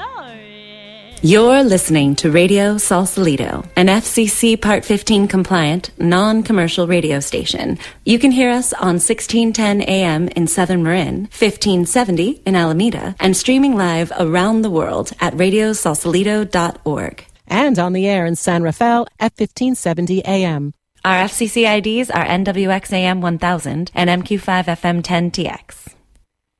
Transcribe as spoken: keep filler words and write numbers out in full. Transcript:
You're listening to Radio Sausalito, an F C C Part fifteen compliant, non-commercial radio station. You can hear us on sixteen ten A M in Southern Marin, fifteen seventy in Alameda, and streaming live around the world at radio sausalito dot org. And on the air in San Rafael at fifteen seventy A M. Our F C C I Ds are N W X A M one thousand and M Q five F M ten T X.